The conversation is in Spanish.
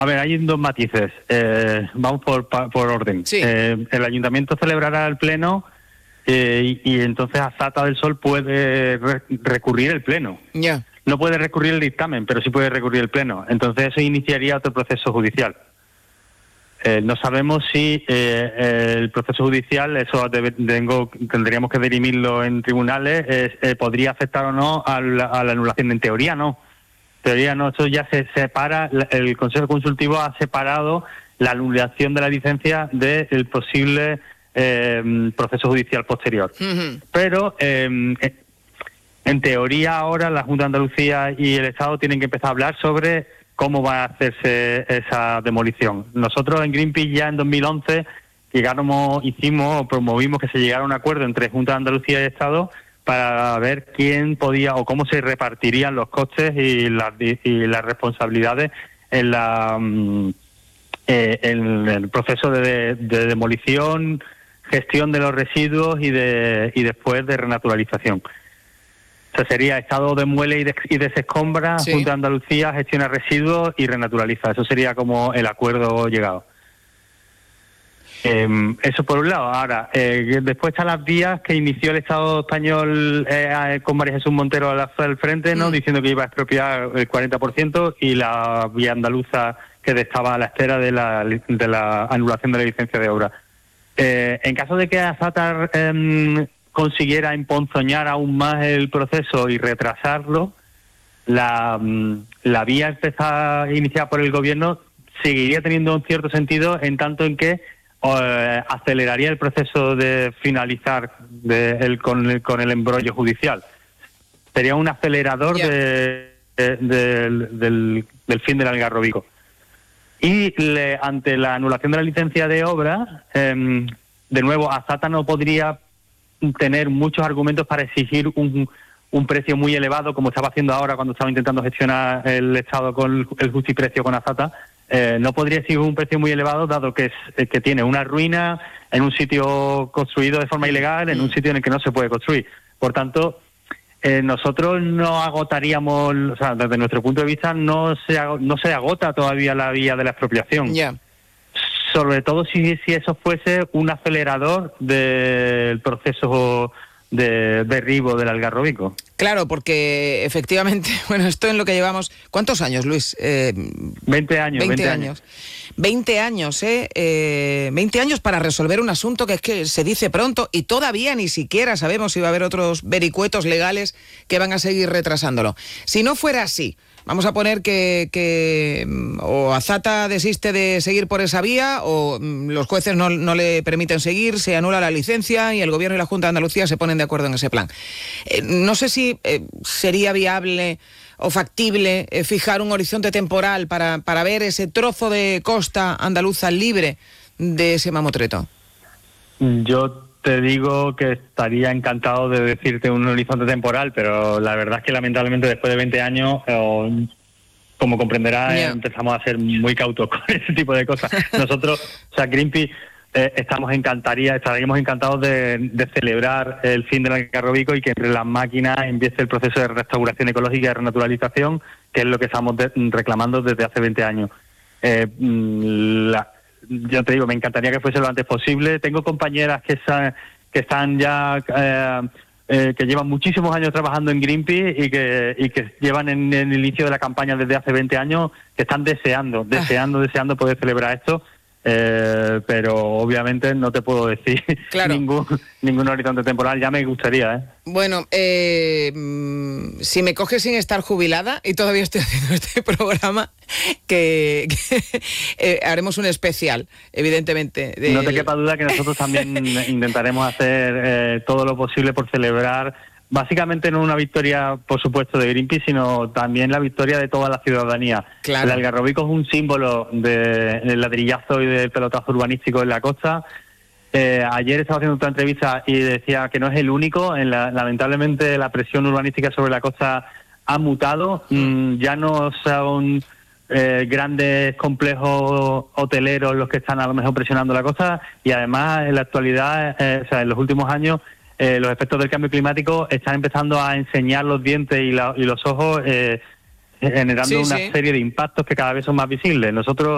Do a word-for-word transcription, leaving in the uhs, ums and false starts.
A ver, hay dos matices. Eh, vamos por, por orden. Sí. Eh, el ayuntamiento celebrará el pleno eh, y, y entonces Azata del Sol puede re- recurrir el pleno. Ya. Yeah. No puede recurrir el dictamen, pero sí puede recurrir el pleno. Entonces eso iniciaría otro proceso judicial. Eh, no sabemos si eh, el proceso judicial, eso debe, tengo, tendríamos que dirimirlo en tribunales, eh, eh, podría afectar o no a la, a la anulación. En teoría no. En teoría no, eso ya se separa, el Consejo Consultivo ha separado la anulación de la licencia del posible eh, proceso judicial posterior. Uh-huh. Pero eh, en teoría ahora la Junta de Andalucía y el Estado tienen que empezar a hablar sobre cómo va a hacerse esa demolición. Nosotros en Greenpeace ya en dos mil once llegamos, hicimos o promovimos que se llegara a un acuerdo entre Junta de Andalucía y Estado para ver quién podía o cómo se repartirían los costes y las, y las responsabilidades en, la, eh, en el proceso de, de demolición, gestión de los residuos y, de, y después de renaturalización. O sea, sería Estado demuele y, de, y desescombra, sí. Junta de Andalucía gestiona residuos y renaturaliza. Eso sería como el acuerdo llegado. Eh, eso por un lado. Ahora, eh, después están las vías que inició el Estado español eh, con María Jesús Montero al, al frente, ¿no? Mm. Diciendo que iba a expropiar el cuarenta por ciento, y la vía andaluza que estaba a la espera de la, de la anulación de la licencia de obra. Eh, en caso de que Azata eh, consiguiera emponzoñar aún más el proceso y retrasarlo, la, la vía empezada, iniciada por el gobierno seguiría teniendo un cierto sentido, en tanto en que eh, aceleraría el proceso de finalizar de el, con, el, con el embrollo judicial. Sería un acelerador yeah. de, de, de, del, del fin del Algarrobico. Y le, ante la anulación de la licencia de obra, eh, de nuevo, Azata no podría tener muchos argumentos para exigir un, un precio muy elevado, como estaba haciendo ahora cuando estaba intentando gestionar el Estado con el justiprecio con Azata. Eh, no podría exigir un precio muy elevado, dado que es que tiene una ruina en un sitio construido de forma ilegal, en un sitio en el que no se puede construir. Por tanto, eh, nosotros no agotaríamos, o sea, desde nuestro punto de vista, no se no se agota todavía la vía de la expropiación. Yeah. Sobre todo si, si eso fuese un acelerador del proceso de derribo del Algarrobico. Claro, porque efectivamente, bueno, esto en lo que llevamos... ¿Cuántos años, Luis? Eh, veinte años. veinte años. veinte años, ¿eh? ¿eh? veinte años para resolver un asunto que es que se dice pronto y todavía ni siquiera sabemos si va a haber otros vericuetos legales que van a seguir retrasándolo. Si no fuera así, vamos a poner que, que o Azata desiste de seguir por esa vía, o los jueces no, no le permiten seguir, se anula la licencia y el Gobierno y la Junta de Andalucía se ponen de acuerdo en ese plan. Eh, no sé si eh, sería viable o factible eh, fijar un horizonte temporal para, para ver ese trozo de costa andaluza libre de ese mamotreto. Yo te digo que estaría encantado de decirte un horizonte temporal, pero la verdad es que lamentablemente después de veinte años, eh, como comprenderás, yeah. empezamos a ser muy cautos con ese tipo de cosas. Nosotros, o sea, Greenpeace, eh, estamos encantaría, estaríamos encantados de, de celebrar el fin del Algarrobico y que entre las máquinas empiece el proceso de restauración ecológica y de renaturalización, que es lo que estamos de, reclamando desde hace veinte años. Eh, la Yo te digo, me encantaría que fuese lo antes posible. Tengo compañeras que, sa- que están ya, eh, eh, que llevan muchísimos años trabajando en Greenpeace y que, y que llevan en, en el inicio de la campaña desde hace veinte años, que están deseando, deseando, ah. deseando poder celebrar esto. Eh, pero obviamente no te puedo decir claro. ningún ningún horizonte temporal, ya me gustaría, ¿eh? Bueno, eh, si me coges sin estar jubilada y todavía estoy haciendo este programa, que, que eh, haremos un especial, evidentemente. De... No te quepa duda que nosotros también intentaremos hacer eh, todo lo posible por celebrar, básicamente no una victoria, por supuesto, de Greenpeace, sino también la victoria de toda la ciudadanía. Claro. El Algarrobico es un símbolo de, del ladrillazo y del pelotazo urbanístico en la costa. Eh, ayer estaba haciendo otra entrevista y decía que no es el único. En la, lamentablemente la presión urbanística sobre la costa ha mutado. Mm, ya no son eh, grandes complejos hoteleros los que están a lo mejor presionando la costa, y además en la actualidad, eh, o sea, en los últimos años, Eh, los efectos del cambio climático están empezando a enseñar los dientes y, la, y los ojos, eh, generando sí, una sí. serie de impactos que cada vez son más visibles. Nosotros